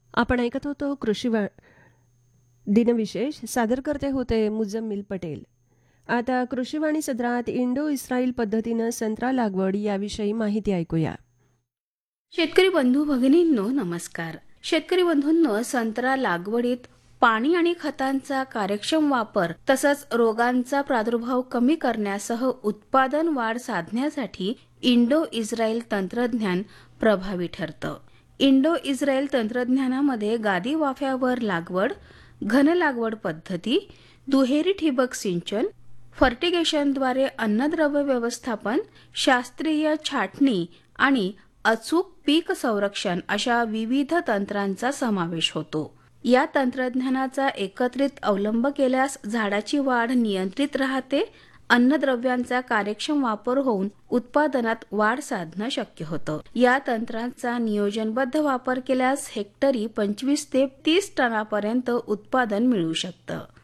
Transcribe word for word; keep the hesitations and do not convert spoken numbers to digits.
आपण ऐकत होतो कृषी वा दिनविशेष. सादर करते होते मुजम्मिल पटेल. आता कृषीवाणी सदरात इंडो इस्रायल पद्धतीनं संत्रा लागवड याविषयी माहिती ऐकूया. शेतकरी बंधू भगिनींनो नमस्कार. शेतकरी बंधूंनो, संत्रा लागवडीत पाणी आणि खतांचा कार्यक्षम वापर तसंच रोगांचा प्रादुर्भाव कमी करण्यासह उत्पादन वाढ साधण्यासाठी इंडो इस्रायल तंत्रज्ञान प्रभावी ठरतं. इंडो इस्रायल तंत्रज्ञानामध्ये गादी वाफ्यावर लागवड, घन लागवड पद्धती, दुहेरी ठिबक सिंचन, फर्टिगेशनद्वारे अन्नद्रव्य व्यवस्थापन, शास्त्रीय छाटणी आणि अचूक पीक संरक्षण अशा विविध तंत्रांचा समावेश होतो. या तंत्रज्ञानाचा एकत्रित अवलंब केल्यास झाडाची वाढ नियंत्रित राहते, अन्नद्रव्यांचा कार्यक्षम वापर होऊन उत्पादनात वाढ साधणं शक्य होतं. या तंत्रांचा नियोजनबद्ध वापर केल्यास हेक्टरी पंचवीस ते तीस टनापर्यंत उत्पादन मिळू शकतं.